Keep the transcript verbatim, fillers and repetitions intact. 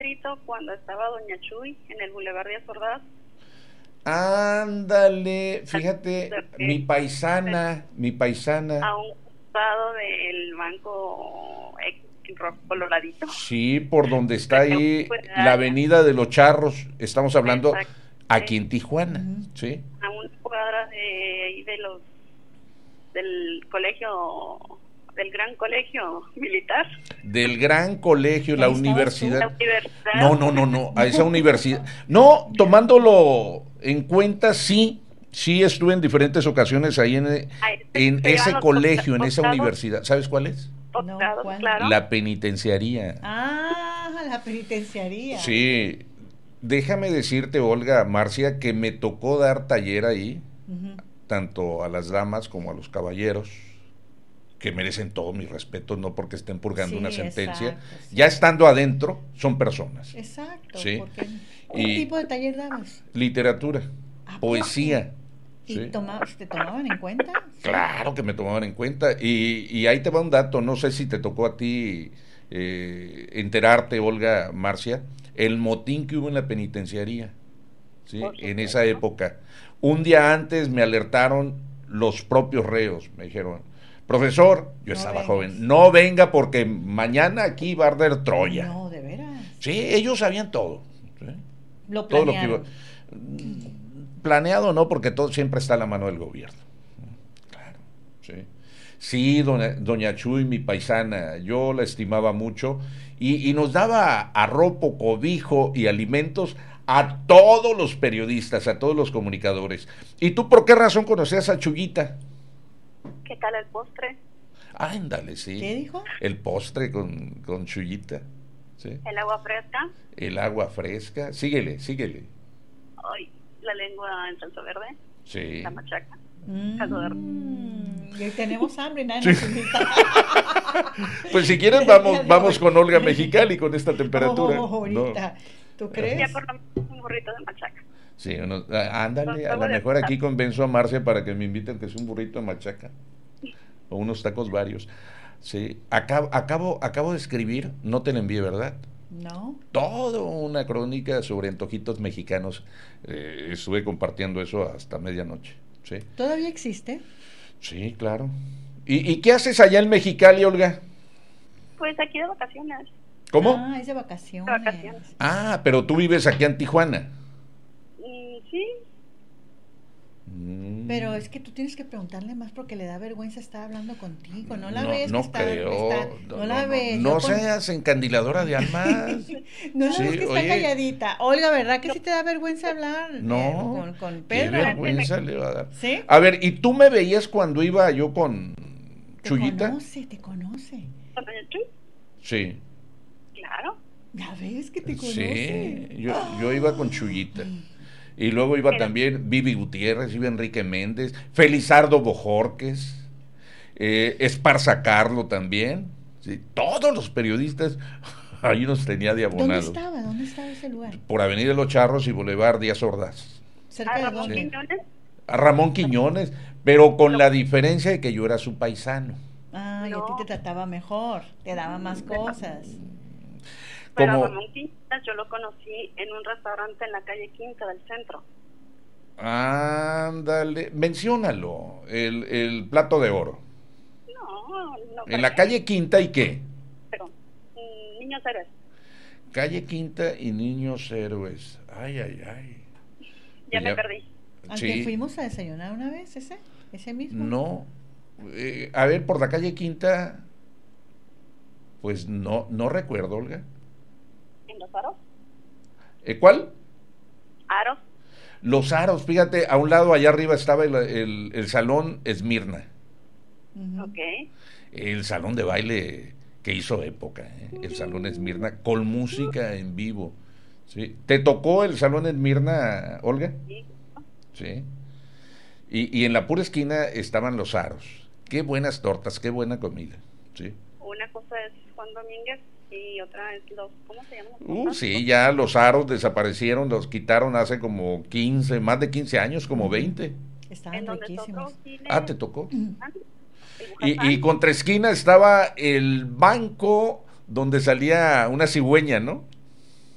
cuadrito cuando estaba Doña Chuy en el Boulevard Díaz Ordaz. Ándale, fíjate, mi paisana, mi paisana. A un costado del banco rojo coloradito. Sí, por donde está ahí la avenida de los Charros, estamos hablando aquí en Tijuana, uh-huh. ¿Sí? A una cuadra de ahí de los del colegio, del gran colegio militar. Del gran colegio, la universidad. la universidad. No, no, no, no, a esa universidad. No, tomándolo en cuenta, sí, sí estuve en diferentes ocasiones ahí en, en ese colegio, en esa universidad. ¿Sabes cuál es? No, claro. La penitenciaría. Ah, la penitenciaría. Sí, déjame decirte, Olga, Marcia, que me tocó dar taller ahí, uh-huh. tanto a las damas como a los caballeros, que merecen todo mi respeto, no porque estén purgando sí, una sentencia, exacto, sí. Ya estando adentro, son personas. Exacto. ¿Sí? Porque, ¿qué y tipo de taller dabas? Literatura, poesía. ¿Y sí. toma, te tomaban en cuenta? Claro que me tomaban en cuenta. Y, y ahí te va un dato, no sé si te tocó a ti eh, enterarte, Olga, Marcia, el motín que hubo en la penitenciaría, ¿sí? En esa época. Un día antes me alertaron los propios reos, me dijeron, profesor, yo no estaba vengas. joven, no venga porque mañana aquí va a arder Troya. No, de veras. Sí, ellos sabían todo. ¿Sí? Lo planearon. Todo lo que iba... Planeado no, porque todo siempre está a la mano del gobierno. Claro, sí. Sí, doña, doña Chuy, mi paisana, yo la estimaba mucho y, y nos daba arropo, cobijo y alimentos a todos los periodistas, a todos los comunicadores. ¿Y tú por qué razón conocías a Chuyita? ¿Qué tal el postre? Ándale, sí. ¿Qué dijo? El postre con, con Chuyita. ¿Sí? ¿El agua fresca? El agua fresca. Síguele, síguele. Ay, la lengua en salsa verde. Sí. La machaca. Mm. Caldo de Y tenemos hambre, nada. Sí. Pues si quieres vamos, vamos con Olga Mexicali con esta temperatura. Oh, ahorita. ¿No? ¿Tú crees? Ya por lo menos un burrito de machaca. Sí, uno, ándale, a lo mejor aquí convenzo a Marcia para que me inviten que es un burrito de machaca o unos tacos varios. Sí, acabo, acabo, acabo de escribir, no te la envié, ¿verdad? No. Toda una crónica sobre antojitos mexicanos. Eh, estuve compartiendo eso hasta medianoche. ¿Sí? ¿Todavía existe? Sí, claro. ¿Y, y qué haces allá en Mexicali, Olga? Pues aquí de vacaciones. ¿Cómo? Ah, es de vacaciones. De vacaciones. Ah, pero tú vives aquí en Tijuana. Mm, sí. Mm. Pero es que tú tienes que preguntarle más porque le da vergüenza estar hablando contigo. No la no, no, ves. No que está, creo. Está, no, no la no, ves. No, no con... seas encandiladora de almas. No la sí, ves que está oye, calladita. Olga, ¿verdad que sí te da vergüenza hablar? No. Eh, con, con Pedro. ¿Qué vergüenza le va a dar? ¿Sí? A ver, ¿y tú me veías cuando iba yo con Te Chuyita? Te conoce, te conoce. ¿Con Doña Chuy? Sí. Claro. ¿Ya ves que te conoce? Sí, yo, yo iba con Chuyita. Y luego iba también Vivi Gutiérrez, iba Enrique Méndez, Felizardo Bojorques, eh, Esparza Carlo también. Sí, todos los periodistas, ahí nos tenía de abonados. ¿Dónde estaba? ¿Dónde estaba ese lugar? Por Avenida Los Charros y Boulevard Díaz Ordaz. ¿Cerca ¿A de Ramón dónde? Quiñones? A Ramón Quiñones, pero con la diferencia de que yo era su paisano. Ah, no. Y a ti te trataba mejor, te daba más cosas. Pero Como... a Ramón Quintas yo lo conocí en un restaurante en la calle Quinta del centro. Ándale, menciónalo, el, el plato de oro. No, no. En la calle Quinta y qué? Pero, Niños Héroes. Calle Quinta y Niños Héroes. Ay, ay, ay. Ya, ya me perdí. ¿Al sí. que fuimos a desayunar una vez ese? ¿Ese mismo? No. Eh, a ver, por la calle Quinta, pues no, no recuerdo, Olga. ¿En los aros? ¿Eh, ¿Cuál? Aros. Los Aros, fíjate, a un lado allá arriba estaba el, el, el salón Esmirna. Uh-huh. Ok. El salón de baile que hizo época, ¿eh? El salón Esmirna, con música en vivo. ¿Sí? ¿Te tocó el salón Esmirna, Olga? Sí. Sí. Y, y en la pura esquina estaban los Aros. Qué buenas tortas, qué buena comida. Sí. Una cosa es Juan Domínguez y otra es los, ¿cómo se llaman? Uh, sí, ya los Aros desaparecieron, los quitaron hace como quince, más de quince años, como veinte. Estaban riquísimos. Ah, ¿te tocó? Y, y contra esquina estaba el banco donde salía una cigüeña, ¿no?